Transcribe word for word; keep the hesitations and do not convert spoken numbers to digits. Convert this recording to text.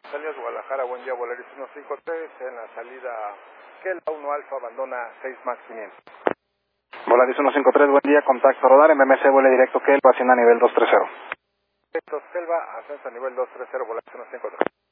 Salidas Guadalajara, buen día, Volaris uno cinco tres, en la salida Kelpa uno Alfa, abandona seis Max quinientos. Volaris uno cinco tres, buen día, contacto rodar, M M C, vuelo directo Kelpa, ascienda a nivel dos tres cero. Directo Kelpa, ascenso a nivel dos tres cero, Volaris uno cinco tres.